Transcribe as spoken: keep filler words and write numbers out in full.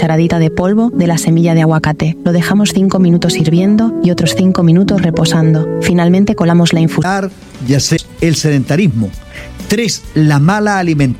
cucharadita de polvo de la semilla de aguacate. Lo dejamos cinco minutos hirviendo y otros cinco minutos reposando. Finalmente colamos la infusión. Ya sé, el sedentarismo. Tres, la mala alimentación.